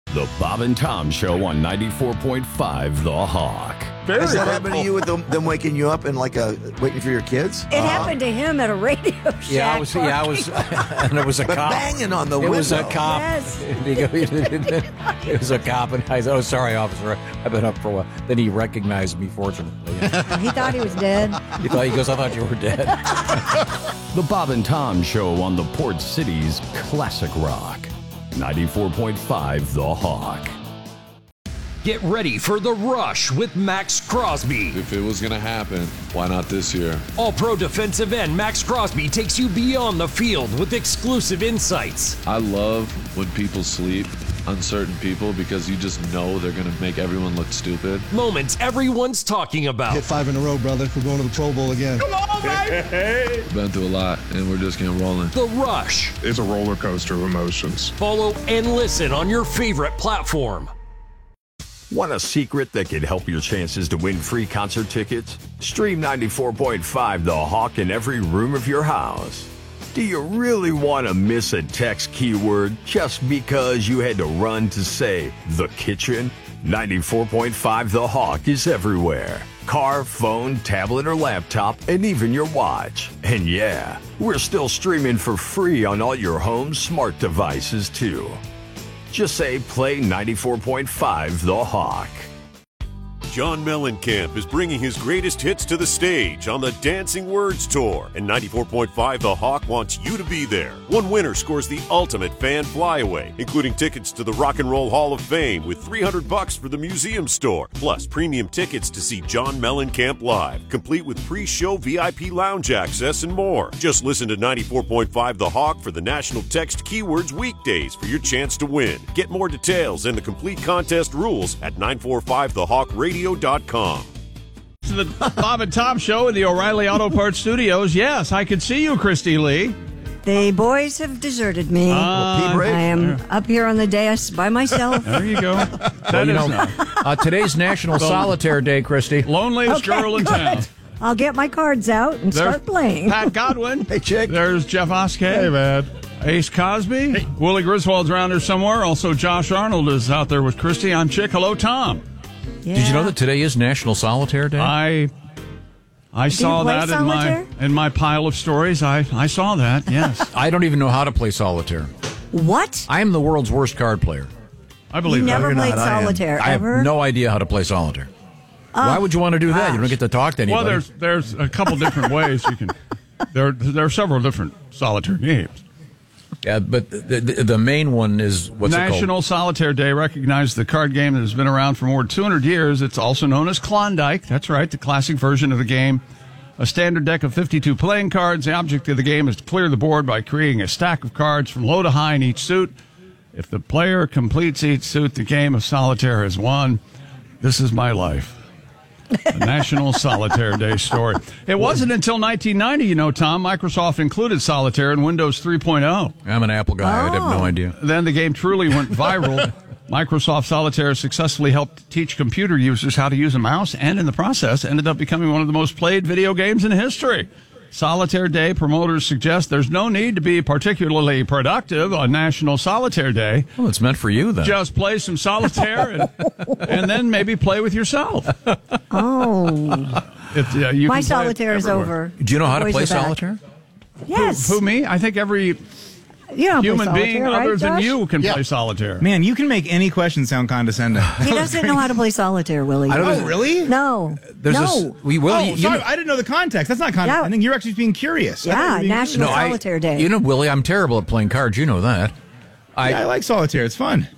The Bob and Tom Show on 94.5 The Hawk. Has that happened to you with them waking you up and waiting for your kids? It happened to him at a radio shack. Yeah, I was, and it was a But cop. banging on the window. It was a cop. Yes. It was a cop, and I said, "Oh, sorry, officer, I've been up for a while." Then he recognized me, fortunately. He thought he was dead. He goes, "I thought you were dead." The Bob and Tom Show on the Port City's Classic Rock. 94.5 The Hawk. Get ready for The Rush with Max Crosby. If it was going to happen, why not this year? All-pro defensive end Max Crosby takes you beyond the field with exclusive insights. I love when people sleep on certain people because you just know they're going to make everyone look stupid. Moments everyone's talking about. Hit 5 in a row, brother. We're going to the Pro Bowl again. Come on, baby! Been through a lot, and we're just getting rolling. The Rush. It's a roller coaster of emotions. Follow and listen on your favorite platform. Want a secret that could help your chances to win free concert tickets? Stream 94.5 The Hawk in every room of your house. Do you really want to miss a text keyword just because you had to run to say the kitchen? 94.5 The Hawk is everywhere. Car, phone, tablet, or laptop, and even your watch. And yeah, we're still streaming for free on all your home smart devices too. Just say play 94.5 The Hawk. John Mellencamp is bringing his greatest hits to the stage on the Dancing Words Tour, and 94.5 The Hawk wants you to be there. One winner scores the ultimate fan flyaway, including tickets to the Rock and Roll Hall of Fame with $300 for the museum store, plus premium tickets to see John Mellencamp live, complete with pre-show VIP lounge access and more. Just listen to 94.5 The Hawk for the national text keywords weekdays for your chance to win. Get more details and the complete contest rules at 945thehawkradio.com. To the Bob and Tom Show in the O'Reilly Auto Parts Studios. Yes, I can see you, Christy Lee. The boys have deserted me. I am up here on the dais by myself. There you go. Today's National Solitaire Day, Christy. Loneliest girl in town. I'll get my cards out and start playing. Pat Godwin. Hey, chick. There's Jeff Oskey. Hey, man. Ace Cosby. Hey. Willie Griswold's around there somewhere. Also, Josh Arnold is out there with Christy. I'm Chick. Hello, Tom. Yeah. Did you know that today is National Solitaire Day? I saw that in my pile of stories. I saw that, yes. I don't even know how to play solitaire. What? I am the world's worst card player. I believe You that. never played solitaire, I ever? have no idea how to play solitaire. Why would you want to do that? You don't get to talk to anybody. Well, there's a couple different ways you can. There are several different solitaire games. Yeah, but the main one is what's it called? National Solitaire Day recognizes the card game that has been around for more than 200 years. It's also known as Klondike. That's right, the classic version of the game. A standard deck of 52 playing cards. The object of the game is to clear the board by creating a stack of cards from low to high in each suit. If the player completes each suit, the game of solitaire has won. This is my life. A National Solitaire Day story. It wasn't until 1990, Tom, Microsoft included solitaire in Windows 3.0. I'm an Apple guy. I have no idea. Then the game truly went viral. Microsoft Solitaire successfully helped teach computer users how to use a mouse, and in the process ended up becoming one of the most played video games in history. Solitaire Day promoters suggest there's no need to be particularly productive on National Solitaire Day. Well, it's meant for you, then. Just play some solitaire and then maybe play with yourself. Oh. My solitaire is over. Do you know how to Boys play are back. solitaire? Yes. Who, me? I think every human being other than you can play solitaire. Man, you can make any question sound condescending. He doesn't know how to play solitaire, Willie. Oh, really? No. Sorry, I didn't know the context. That's not condescending. You're actually being curious. Yeah, National Solitaire Day. Willie, I'm terrible at playing cards. You know that. I like solitaire. It's fun.